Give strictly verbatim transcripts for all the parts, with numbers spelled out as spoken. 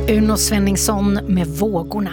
Uno Svenningsson med Vågorna.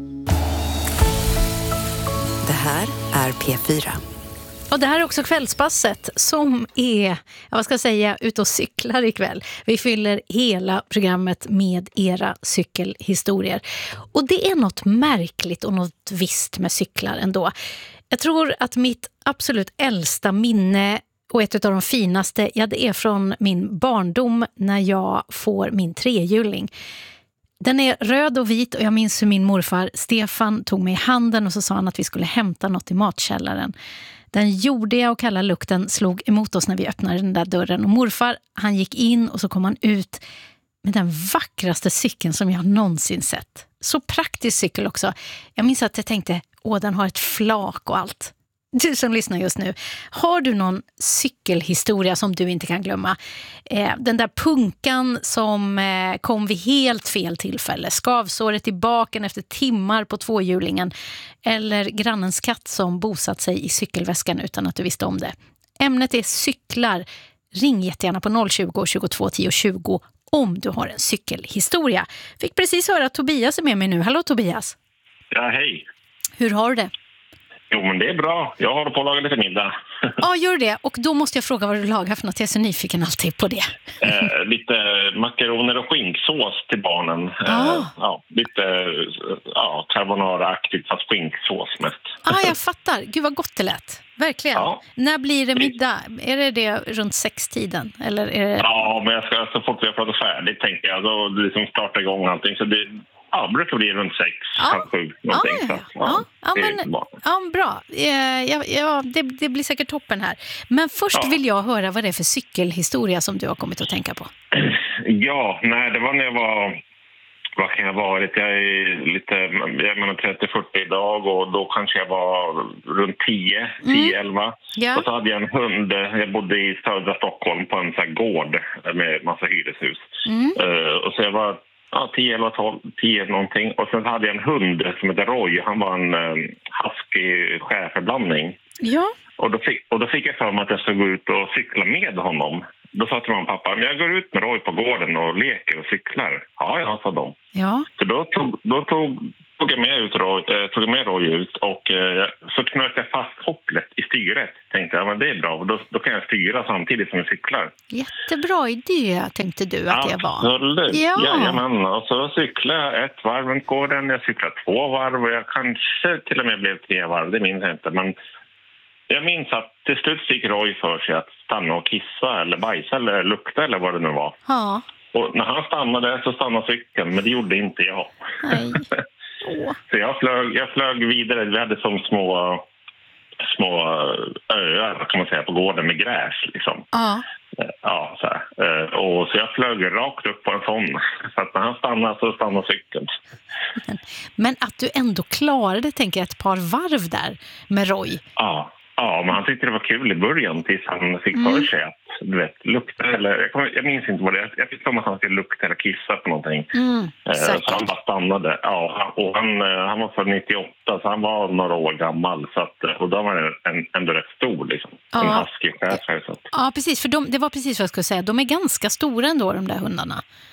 Det här är P fyra. Och det här är också Kvällspasset som är, vad ska jag säga, ute och cyklar ikväll. Vi fyller hela programmet med era cykelhistorier. Och det är något märkligt och något visst med cyklar ändå. Jag tror att mitt absolut äldsta minne och ett av de finaste, ja, det är från min barndom när jag får min trehjuling. Den är röd och vit och jag minns hur min morfar Stefan tog mig i handen och så sa han att vi skulle hämta något i matkällaren. Den jordiga och kalla lukten slog emot oss när vi öppnade den där dörren. Och morfar, han gick in och så kom han ut med den vackraste cykeln som jag någonsin sett. Så praktisk cykel också. Jag minns att jag tänkte, åh, den har ett flak och allt. Du som lyssnar just nu, har du någon cykelhistoria som du inte kan glömma? Eh, den där punkan som eh, kom vid helt fel tillfälle, skavsåret i baken efter timmar på tvåhjulingen, eller grannens katt som bosatt sig i cykelväskan utan att du visste om det. Ämnet är cyklar. Ring jättegärna på noll tjugo, tjugotvå, tio, tjugo om du har en cykelhistoria. Fick precis höra att Tobias är med mig nu. Hallå Tobias. Ja, hej. Hur har du det? Jo, men det är bra. Jag håller på att laga lite middag. Ja, gör det. Och då måste jag fråga vad du lagar för något. Jag är så nyfiken alltid på det. Eh, lite makaroner och skinksås till barnen. Ah. Eh, ja, lite ja, carbonara-aktigt fast skinksås mest. Ah, jag fattar. Gud vad gott det lät. Verkligen. Ja. När blir det middag? Är det det runt sextiden? Eller är det... Ja, men jag ska så fort vi har pratat färdigt tänker jag. Då liksom starta igång allting. Så det... Ja, det brukar bli runt sex, halv sju, någonting. Ja, ja, så, ja. ja, det men, bra. ja bra. Ja, ja, det, det blir säkert toppen här. Men först Ja. vill jag höra vad det är för cykelhistoria som du har kommit att tänka på. Ja, nej, det var när jag var... Vad kan jag vara? Jag är lite, jag menar trettio fyrtio idag och då kanske jag var runt tio, tio elva. Ja. Och så hade jag en hund. Jag bodde i södra Stockholm på en sån här gård med massa hyreshus. Mm. Uh, och så jag var ja, tio, elva, tolv, tio någonting. Och sen hade jag en hund som heter Roy. Han var en um, husky schäferblandning. Ja. Och då, fick, och då fick jag för mig att jag skulle gå ut och cykla med honom. Då sa till mamma och pappa, men jag går ut med Roy på gården och leker och cyklar. Ja, ja, sa de. Ja. Så då tog, då tog, tog, jag med ut Roy, eh, tog jag med Roy ut och eh, så knöt jag fast kopplet i styret. Tänkte jag, men det är bra, då, då kan jag styra samtidigt som jag cyklar. Jättebra idé, tänkte du att det var. Absolut, ja. Jajamän. Och så cyklade jag ett varv runt gården, jag cyklade två varv och jag kanske till och med blev tre varv, det minns jag inte, men... Jag minns att till slut fick Roy för sig att stanna och kissa eller bajsa eller lukta eller vad det nu var. Ja. Och när han stannade så stannade cykeln, men det gjorde inte jag. Nej. Åh. Så jag flög, jag flög vidare. Vi hade som små, små öar kan man säga, på gården med gräs. Liksom. Ja. Ja, så här. Och så jag flög rakt upp på en sån. Så att när han stannade så stannade cykeln. Men, men att du ändå klarade, tänker jag, ett par varv där med Roy. Ja. Ja, men han tyckte det var kul i början tills han fick Mm. för sig att, du vet, lukta eller... Jag, kommer, jag minns inte vad det är. Jag fick om att han skulle lukta eller kissa på någonting. Mm, eh, säkert. så han bara stannade. Ja, och han, eh, han var för nittioåtta, så han var några år gammal. Så att, och då var det en, ändå rätt stor, liksom. Ja. En husky schäfer. Så att, Ja, precis. För de, det var precis vad jag skulle säga. De är ganska stora ändå, de där hundarna.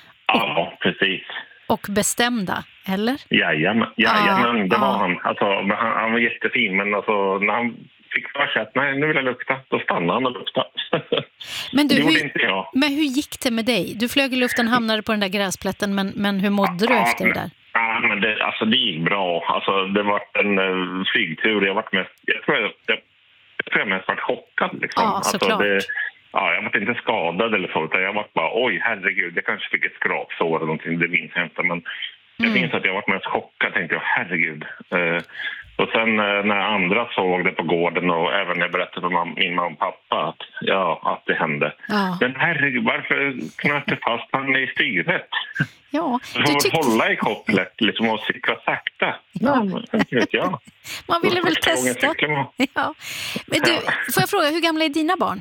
ja, precis. Och bestämda, eller? Jajamän, jajamän Ja, det var ja. han. Alltså, men han. Han var jättefin, men alltså, när han fick för sig att nej, nu vill jag lukta, då stannade han och luktade. Men, du, det gjorde hur, inte jag. men hur gick det med dig? Du flög i luften, hamnade på den där gräsplätten, men, men hur mådde du Ja, efter det där? Ja, men det, alltså, det gick bra. Alltså, det var en uh, flygtur. Jag, var mest, jag, tror jag, jag, jag tror jag mest var chockad. Liksom. Ja, alltså, såklart. det, ja, jag var inte skadad eller så, utan jag var bara, oj herregud, jag kanske fick ett skrapsår eller någonting, det minns jag inte. Men jag Mm. minns att jag var mest chockad, tänkte jag, herregud. Uh, och sen uh, när andra såg det på gården och även när jag berättade för mam- min mamma och pappa att, ja, att det hände. Ja. Men herregud, varför knöt du fast han i styret? Ja, Du du får tyckte... hålla i kopplet liksom, och cykla sakta. Ja, men, vet jag. Man ville väl Första gången testa. cyklar man. Ja. Men du, får jag fråga, hur gamla är dina barn?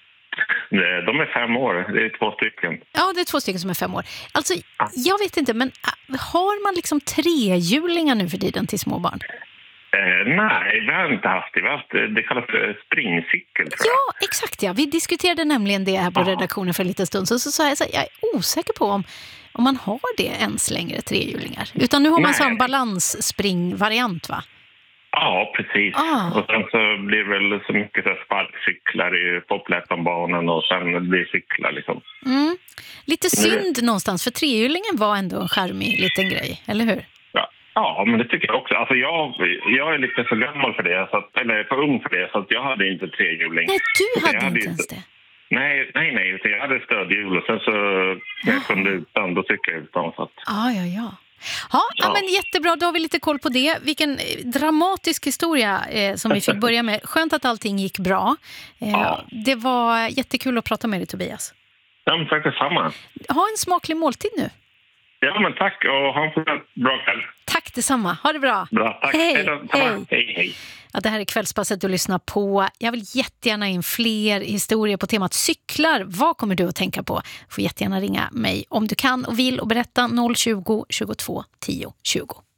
De är fem år, det är två stycken. Ja, det är två stycken som är fem år. Alltså, jag vet inte, men har man liksom trehjulingar nu för tiden till småbarn? Eh, nej, vi har inte haft det. Vi har haft, det kallas för springcykel, tror jag. Ja, exakt ja. Vi diskuterade nämligen det här på Ja. redaktionen för en liten stund. Så, så sa jag så här, jag är osäker på om, om man har det ens längre, trehjulingar. Utan nu har man Nej. sån balansspringvariant, va? Ja, precis. Ah. Och sen så blir det väl så mycket så här sparkcyklar i poplättanbanan och sen blir cyklar liksom. Mm. Lite synd någonstans, för trehjulingen var ändå en charmig liten grej, eller hur? Ja, ja, men det tycker jag också. Alltså jag, jag är lite för gammal för det, så att, eller för ung för det, så att jag hade inte trehjuling. Nej, du Så hade jag inte ju- ens det. Nej, nej, nej. Utan jag hade stödhjul och sen så när jag kunde utan, då tycker jag utan. Så att, Ja, ja, ja. Ja, ja, Ja. men jättebra, då har vi lite koll på det. Vilken eh, dramatisk historia eh, som vi fick börja med. Skönt att allting gick bra. Eh, Ja. Det var jättekul att prata med dig, Tobias. ja, men tack detsamma. Ha en smaklig måltid nu. Ja, men tack och ha en fortsatt bra kväll. Tack detsamma, ha det bra. Bra, tack. Hej, då. Samma. hej. Hej, hej. Ja, det här är Kvällspasset du lyssnar på. Jag vill jättegärna in fler historier på temat cyklar. Vad kommer du att tänka på? Du får jättegärna ringa mig om du kan och vill och berätta noll tjugo, tjugotvå, tio, tjugo.